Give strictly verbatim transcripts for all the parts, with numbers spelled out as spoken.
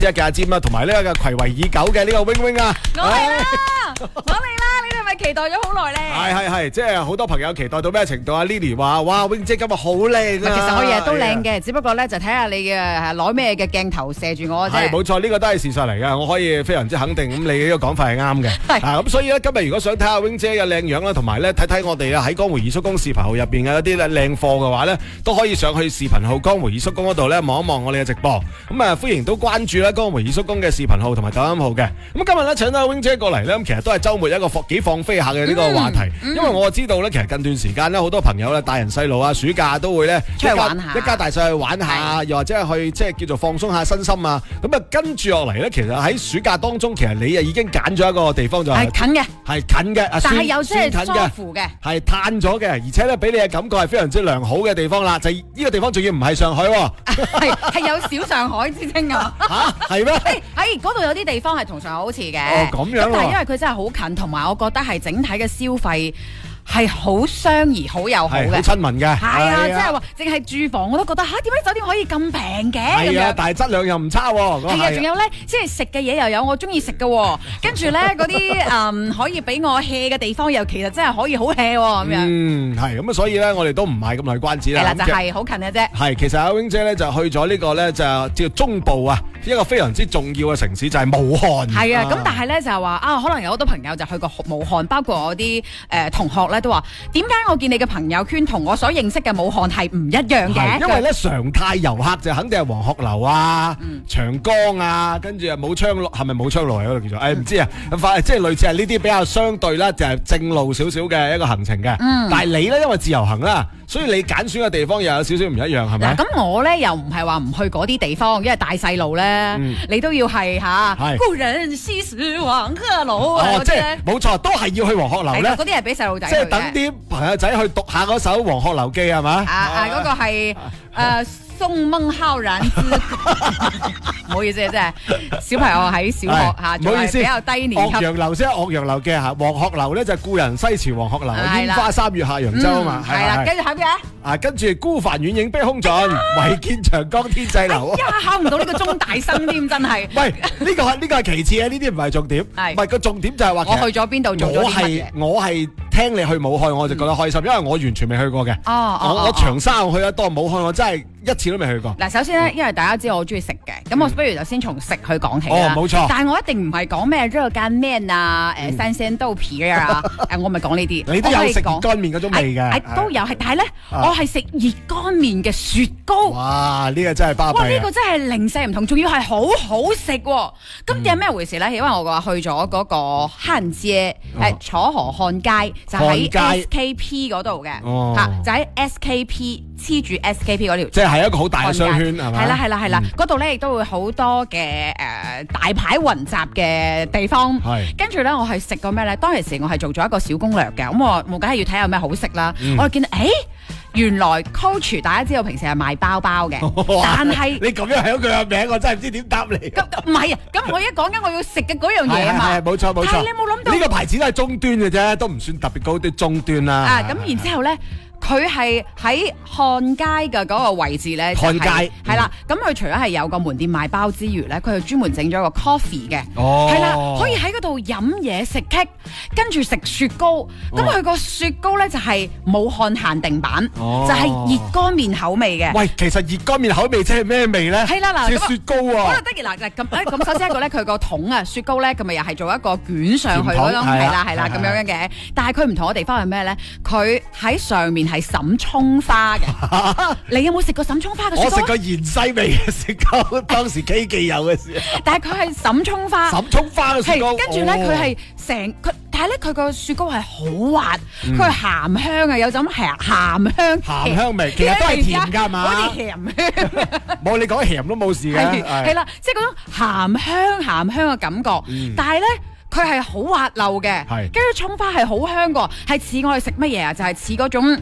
嘅阿占啊，同埋呢個暌違已久嘅呢個 wing wing 啊， 我嚟啦，我嚟啦，你哋咪期待咗好耐咧？ 係係係，即係好多朋友期待到咩程度啊 ？Lily 話：哇 ，wing 姐今日好靚啊！ 其實我日日都靚嘅，只不過咧就睇下你嘅攞咩嘅鏡頭射住我啫。 係冇錯，呢個都係事實嚟嘅，我可以非常之肯定。咁你呢個講法係啱嘅。 係啊，咁所以咧今日如果想睇下 wing 姐嘅靚樣啦，同埋咧睇睇我哋啊喺江湖二叔公視頻號入邊嘅一啲靚貨嘅話咧，都可以上去視頻號江湖二叔公嗰度咧望一望我哋嘅直播。咁啊，歡迎都關注咧江湖二叔公嘅視頻號同埋抖音號嘅。咁今日咧請到 wing 姐過嚟咧，咁其實都係週末一個放幾放飛下嘅呢個話題， 嗯嗯、 因為我知道咧，其實近段時間咧好多朋友咧大人細路啊，暑假都會咧出去玩下， 一家大細去玩下，又或者係去即係叫做放鬆下身心啊。咁啊跟住落嚟咧，其實喺暑假當中，其實你啊已經揀咗一個地方就係近嘅， 係近嘅， 但係又即係舒服嘅， 係嘆咗嘅，而且咧俾你嘅感覺係非常之良好嘅地方啦。就係呢個地方仲要唔係上海喎， 係係有小上海之稱啊！ 嚇係咩？ 誒喺嗰度有啲地方係同上海好似嘅， 哦咁樣喎。 但係因為佢真係好近，同埋我覺得係整體嘅消費係好相宜、好友好嘅， 好親民嘅。 係啊，即係話淨係住房我都覺得嚇，點解酒店可以咁平嘅？ 係啊，但係質量又唔差喎。 係啊，仲有咧，即係食嘅嘢又有我中意食嘅喎，跟住咧嗰啲誒可以俾我 hea 嘅地方又其實真係可以好 hea 喎咁樣。 嗯，係咁啊，所以咧我哋都唔賣咁耐關子啦。 係啦，就係好近嘅啫。 係，其實阿 wing 姐咧就去咗呢個咧就叫中部啊，一個非常之重要嘅城市就係武漢。 係啊，咁但係咧就係話啊，可能有好多朋友就去過武漢，包括我啲誒同學咧都話，點解我見你嘅朋友圈同我所認識嘅武漢係唔一樣嘅？ 因為咧常態遊客就肯定係黃鶴樓啊、 嗯、 長江啊，跟住啊武昌路係咪武昌路喺嗰度叫做？誒唔知啊，反即係類似係呢啲比較相對啦，就係正路少少嘅一個行程嘅。嗯、但係你咧因為自由行啦，所以你揀選嘅地方又有少少唔一樣，係咪？ 嗱，咁我咧又唔係話唔去嗰啲地方，因為大細路咧，嗯、你都要係嚇。故人西辭黃鶴樓啊！ 哦，即係冇錯，都係要去黃鶴樓咧。 嗰啲係俾細路仔。 即係等啲朋友仔去讀下嗰首《黃鶴樓記》係嘛？ 啊啊，嗰、嗰個係誒宋孟浩然之，唔好意思啊，真係小朋友喺小學嚇， 唔好意思， 比較低年級。 岳陽樓先係岳陽樓嘅嚇，黃鶴樓咧就係故人西辭黃鶴樓，煙花三月下揚州啊嘛。 係啦，跟住考邊啊？ 啊，跟住孤帆遠影碧空盡，唯見長江天際流。 呀，考唔到呢個中大生添，真係。 喂，呢個係呢個係其次嘅，呢啲唔係重點。係，唔係個重點就係話我去咗邊度做咗啲乜嘢？ 我係聽你去武漢，我就覺得開心，因為我完全未去過嘅。 哦哦， 我我長沙我去得多，武漢我真係一次都未去過。 嗱，首先咧，因為大家知道我中意食嘅，咁我不如就先從食去講起啦。 哦，冇錯。 但係我一定唔係講咩熱乾麵啊，誒三鮮豆皮啊，誒我唔係講呢啲。 你都有食熱乾麵嗰種味嘅。 都有，係，但係咧，我係食熱乾麵嘅雪糕。 哇！呢個真係巴閉。 哇！呢個真係零舍唔同，仲要係好好食喎。咁有咩回事咧？因為我話去咗嗰個漢街，誒楚河漢街，就喺 S K P 嗰度嘅，嚇就喺 S K P 黐住 S K P 嗰條。 即係一個好大嘅商圈，係咪？ 係啦係啦係啦，嗰度咧亦都會好多嘅誒大牌雲集嘅地方。係。跟住咧，我係食過咩咧？當其時我係做咗一個小攻略嘅，咁我冇梗係要睇下有咩好食啦。我見到誒。原來 Coach 大家知道平時係賣包包嘅，但係你咁樣響佢嘅名，我真係唔知點答你。 咁唔係啊，咁我一講緊我要食嘅嗰樣嘢嘛， 係冇錯冇錯。 但係你冇諗到呢個牌子都係中端嘅啫，都唔算特別高啲中端啦。 啊，咁然之後咧。佢係喺漢街嘅嗰個位置咧， 漢街係啦。咁佢除咗係有個門店賣包之餘咧，佢係專門整咗個 coffee 嘅，係啦，可以喺嗰度飲嘢食 cake，跟住食雪糕。咁佢個雪糕咧就係武漢限定版，就係熱乾麵口味嘅。 喂，其實熱乾麵口味即係咩味咧？ 係啦，嗱， 雪糕喎。 好啦，得然嗱咁誒咁，首先一個咧，佢個桶啊，雪糕咧，咁咪又係做一個捲上去嗰種，係啦係啦咁樣嘅。但係佢唔同嘅地方係咩咧？佢喺上面係沈葱花嘅，你有冇食過沈葱花嘅雪糕？ 我食過芫茜味嘅雪糕，當時 K 記有嘅時候。 但係佢係沈葱花， 沈葱花嘅雪糕。 跟住咧，佢係成佢，但係咧佢個雪糕係好滑，佢係鹹香啊，有種鹹鹹香鹹香味，其實都係甜㗎嘛。 好似鹹香， 冇你講鹹都冇事嘅。 係啦，即係嗰種鹹香鹹香嘅感覺，但係咧。佢係好滑溜嘅，跟住葱花係好香㗎，係似我哋食乜嘢啊？就係似嗰種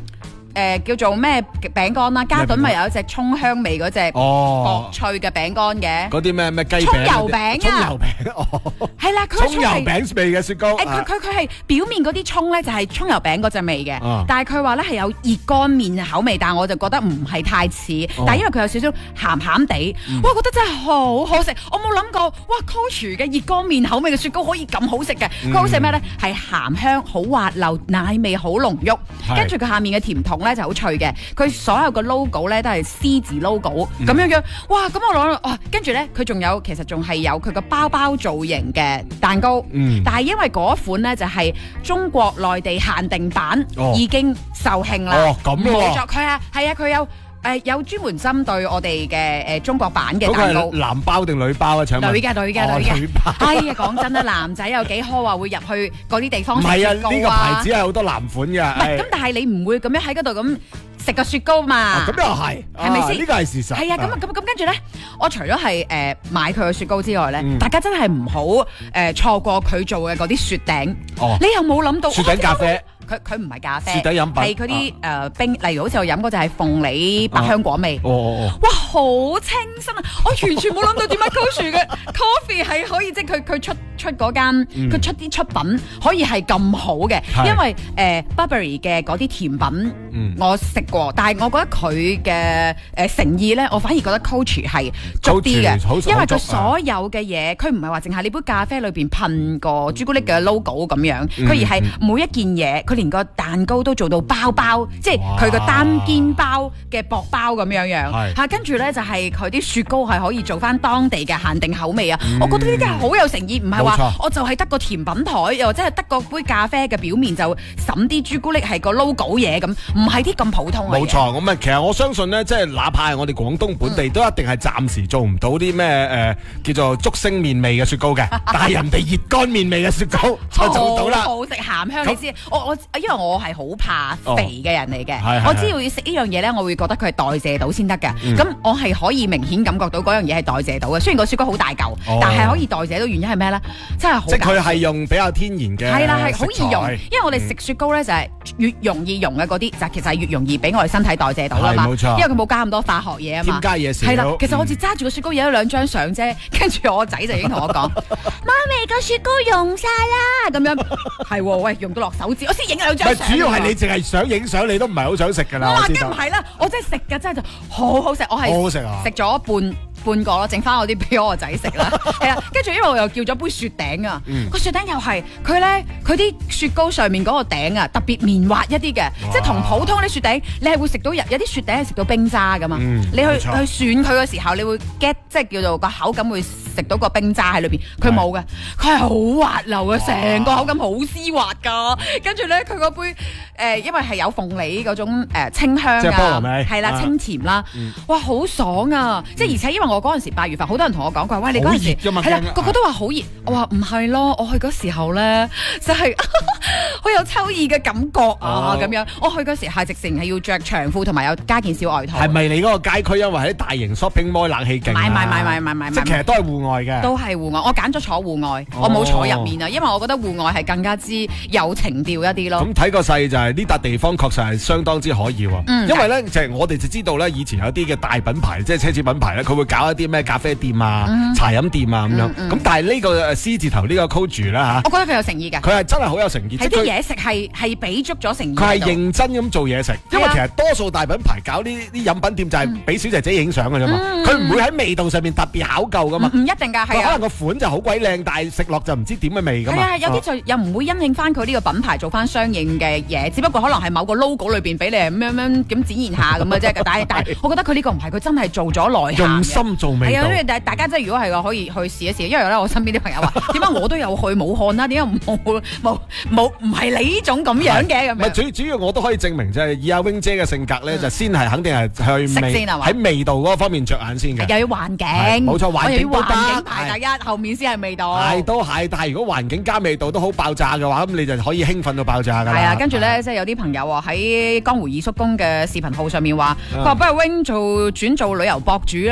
誒叫做咩餅乾啦，嘉頓咪有一隻葱香味嗰隻薄脆嘅餅乾嘅， 嗰啲咩咩雞餅、 葱油餅啊， 葱油餅哦， 係啦，佢葱油餅味嘅雪糕， 誒佢佢佢係表面嗰啲葱咧就係葱油餅嗰隻味嘅，但係佢話咧係有熱乾麵口味，但係我就覺得唔係太似，但係因為佢有少少鹹鹹地，哇覺得真係好好食，我冇諗過哇 Coach 嘅熱乾麵口味嘅雪糕可以咁好食嘅，佢好食咩咧？係鹹香好滑溜，奶味好濃郁，跟住佢下面嘅甜筒咧就好脆嘅，佢所有嘅 logo 咧都係獅字 logo 咁樣樣，哇！咁我攞哇，跟住咧佢仲有其實仲係有佢個包包造型嘅蛋糕，但係因為嗰款咧就係中國內地限定版，已經售罄啦。 哦，咁冇錯，佢啊係啊，佢有。誒有專門針對我哋嘅誒中國版嘅蛋糕， 男包定女包啊？請問女嘅女嘅女嘅。哎呀，講真啦，男仔有幾可話會入去嗰啲地方食雪糕啊？唔係啊， 呢個牌子係好多男款嘅。 唔係咁，但係你唔會咁樣喺嗰度咁食個雪糕嘛？ 咁又係， 係咪先？ 呢個係事實。 係啊，咁啊咁咁跟住咧，我除咗係誒買佢嘅雪糕之外咧，大家真係唔好誒錯過佢做嘅嗰啲雪頂。哦，你有冇諗到雪頂咖啡？ 佢佢唔係咖啡， 雪頂飲品係嗰啲誒冰，例如好似我飲嗰就係鳳梨百香果味。 哦哦哦！ 哇，好清新啊！我完全冇諗到點解 Coach 嘅 coffee 係可以即係佢佢出出嗰間，佢出啲出品可以係咁好嘅，因為誒 Burberry 嘅嗰啲甜品我食過，但係我覺得佢嘅誒誠意咧，我反而覺得 Coach 係足啲嘅，因為佢所有嘅嘢，佢唔係話淨係呢杯咖啡裏邊噴個朱古力嘅 logo 咁樣，佢而係每一件嘢佢。連個蛋糕都做到包包，即係佢個單肩包嘅薄包咁樣樣嚇，跟住咧就係佢啲雪糕係可以做翻當地嘅限定口味啊！嗯、我覺得呢啲係好有誠意，唔係話我就係得個甜品台，又或者係得個杯咖啡嘅表面就揼啲朱古力係個 logo 嘢咁，唔係啲咁普通嘅嘢。 冇錯，咁啊，其實我相信咧，即係哪怕係我哋廣東本地，嗯、都一定係暫時做唔到啲咩誒叫做竹升麵味嘅雪糕嘅，但係人哋熱乾麵味嘅雪糕就做到啦， 好食鹹香，你知我我。因為我係好怕肥嘅人嚟嘅，哦、我知道要食呢樣嘢咧，我會覺得佢係代謝到先得嘅。咁、嗯、我係可以明顯感覺到嗰樣嘢係代謝到嘅。雖然個雪糕好大嚿，哦、但係可以代謝到原因係咩咧？真係好。即係佢係用比較天然嘅， 係啦，係好易溶。因為我哋食雪糕咧就係越容易溶嘅嗰啲，就其實係越容易俾我哋身體代謝到啦嘛。冇錯，因為佢冇加咁多化學嘢啊嘛。 添加嘢少。 係啦，其實我只揸住個雪糕影咗兩張相啫，跟住我仔就已經同我講：媽咪個雪糕溶晒啦！咁樣係喎，喂，用到落手指，我先影兩張相。 主要係你淨係想影相，你都唔係好想食㗎啦。 哇，梗唔係啦，我真係食㗎，真係就好好食。我係好好食啊！ 食咗半半個咯，剩翻我啲俾我個仔食啦。係啊，跟住因為我又叫咗杯雪頂啊，個雪頂又係佢咧，佢啲雪糕上面嗰個頂啊，特別綿滑一啲嘅，即係同普通啲雪頂，你係會食到有有啲雪頂係食到冰渣㗎嘛。你去去選佢嘅時候，你會 get 即係叫做個口感會食到個冰渣喺裏邊，佢冇嘅，佢係好滑溜嘅，成個口感好絲滑㗎。跟住咧，佢嗰杯誒，因為係有鳳梨嗰種誒清香啊，係啦，清甜啦，哇，好爽啊！即係而且因為我嗰陣時八月份，好多人同我講過，喂，你嗰陣時係啦，個個都話好熱，我話唔係咯，我去嗰時候咧就係好有秋意嘅感覺啊，咁樣。我去嗰時係直情係要着長褲同埋有加件小外套。係咪你嗰個街區因為喺大型 shopping mall 冷氣勁？買買買買買買，即係其實都係戶外嘅， 都係戶外。我揀咗坐戶外，我冇坐入面啊，因為我覺得戶外係更加之有情調一啲咯。 咁睇個勢就係呢笪地方確實係相當之可以喎，嗯、因為咧就係、是、我哋就知道咧，以前有啲嘅大品牌，即係奢侈品牌咧，佢會搞一啲咩咖啡店啊、嗯、茶飲店啊咁樣。咁、嗯嗯、但係呢個 C 字頭呢個 Coach 啦嚇， 我覺得佢有誠意㗎。 佢係真係好有誠意， 係啲嘢食係係俾足咗誠意。 佢係認真咁做嘢食，因為其實多數大品牌搞呢啲飲品店就係俾小姐姐影相㗎啫嘛，佢唔、嗯、會喺味道上面特別考究㗎嘛。唔、嗯、一定㗎，係啊。可能個款就好鬼靚，但係食落就唔知點嘅味㗎嘛。係啊， 有啲就又唔會因應翻佢呢個品牌做翻相應嘅嘢，只不過可能係某個 logo 裏邊俾你咁樣樣咁展現下咁嘅啫。但係但係，我覺得佢呢個唔係，佢真係做咗內涵， 用心做味道。 係啊，大大家真係如果係嘅，可以去試一試。因為咧，我身邊啲朋友話，點解我都有去武漢啦？點解冇冇冇唔係你呢種咁樣嘅咁樣？唔係主主要我都可以證明，即係以阿 wing 姐嘅性格咧，就先係肯定係去味喺味道嗰方面着眼先嘅。 又要環境， 冇錯，環境都得。 環境排第一，後面先係味道。 係都係，但係如果環境加味道都好爆炸嘅話，咁你就可以興奮到爆炸㗎啦。 係啊，跟住咧，即係有啲朋友喎喺江湖二叔公嘅視頻號上面話，佢話不如 wing 做轉做旅遊博主啦，太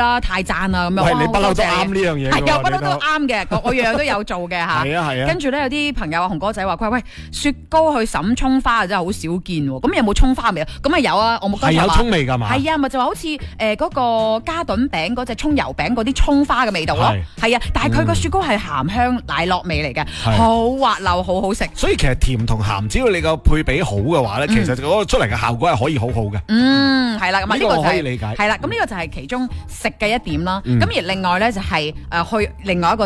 讚啊咁樣。 喂，你不嬲都啱呢樣嘢㗎喎， 係啊，不嬲你都都啱嘅，我我樣樣都有做嘅嚇。 係啊係啊。 跟住咧有啲朋友啊，紅哥仔話：佢話喂，雪糕去滲葱花真係好少見喎。咁有冇葱花味啊？咁啊有啊，我冇剛才話係有葱味㗎嘛？ 係啊，咪就話好似誒嗰個嘉頓餅嗰隻葱油餅嗰啲葱花嘅味道咯。係啊，但係佢個雪糕係鹹香奶酪味嚟嘅，好滑溜，好好食。 所以其實甜同鹹，只要你個配比好嘅話咧，其實嗰個出嚟嘅效果係可以好好嘅。 嗯，係啦，咁啊呢個就可以理解。 係啦，咁呢個就係其中食嘅一點啦。咁而另外咧就係誒去另外一個